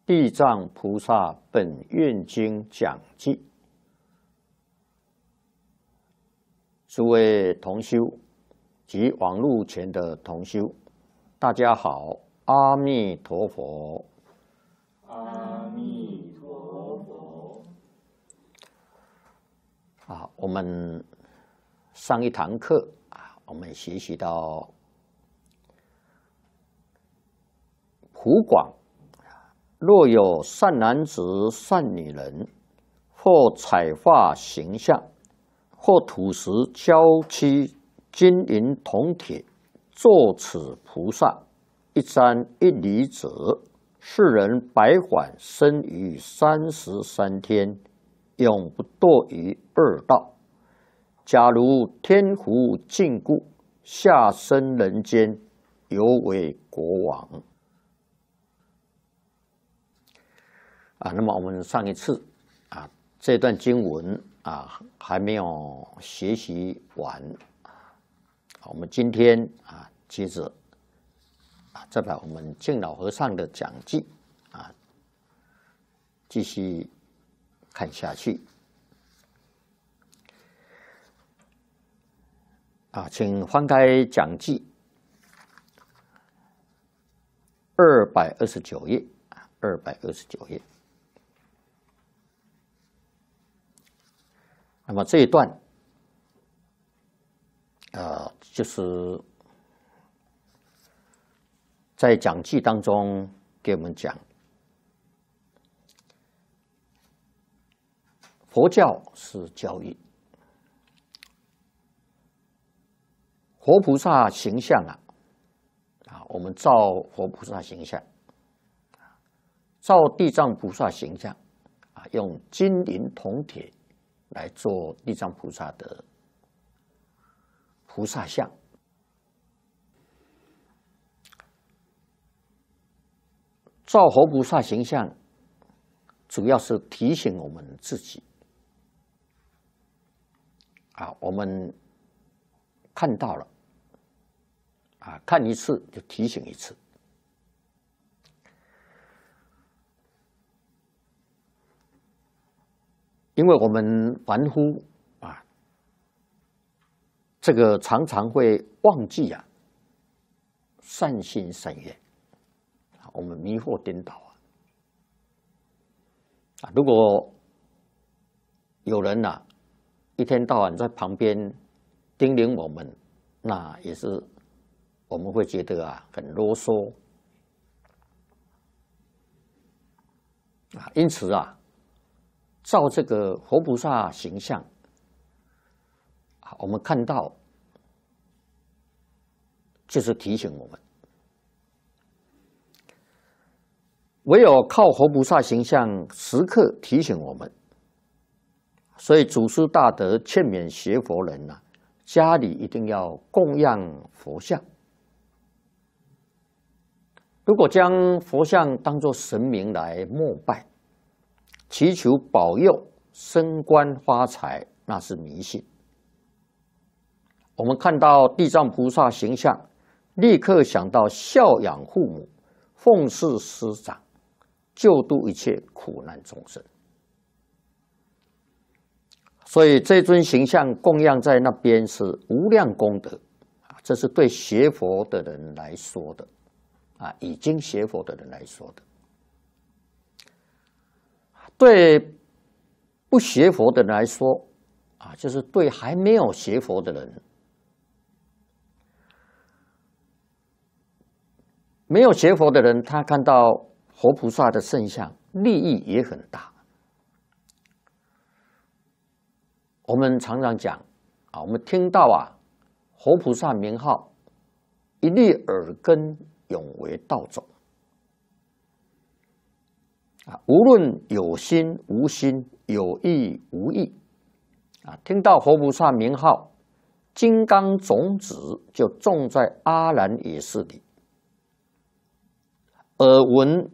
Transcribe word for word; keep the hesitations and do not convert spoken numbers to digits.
地藏菩萨本愿经讲记，诸位同修及网络前的同修，大家好，阿弥陀佛。 阿弥陀佛。 啊，我们上一堂课啊，我们学习到普广。若有善男子、善女人，或彩画形象，或土石、胶漆、金银铜铁，作此菩萨一瞻一礼者，世人百缓生于三十三天，永不堕于二道。假如天福尽故，下生人间，犹为国王。啊，那么我们上一次啊，这段经文啊还没有学习完，我们今天啊接着啊再把我们净老和尚的讲记啊继续看下去。啊，请翻开讲记二百二十九页，二百二十九页。那么这一段，呃，就是在讲记当中给我们讲，佛教是教育，活菩萨形象啊，啊，我们照活菩萨形象，照地藏菩萨形象啊，用金银铜铁来做地藏菩萨的菩萨像。照活菩萨形象，主要是提醒我们自己啊，我们看到了啊，看一次就提醒一次。因为我们凡夫啊，这个常常会忘记啊，善心善愿，我们迷惑颠倒啊。啊，如果有人呐、啊，一天到晚在旁边叮咛我们，那也是我们会觉得啊很啰嗦啊，因此啊。照这个活菩萨形象，我们看到就是提醒我们，唯有靠活菩萨形象时刻提醒我们，所以祖师大德劝勉学佛人呐、啊，家里一定要供养佛像。如果将佛像当作神明来膜拜，祈求保佑升官发财，那是迷信。我们看到地藏菩萨形象，立刻想到孝养父母、奉事师长、救度一切苦难众生。所以这尊形象供养在那边是无量功德啊，这是对学佛的人来说的啊，已经学佛的人来说的。对不学佛的人来说，啊，就是对还没有学佛的人，没有学佛的人，他看到活菩萨的圣像，利益也很大。我们常常讲啊，我们听到啊，活菩萨名号，一粒耳根，永为道种。啊，无论有心无心，有意无意，啊，听到活菩萨名号，金刚种子就种在阿兰耶识里。耳闻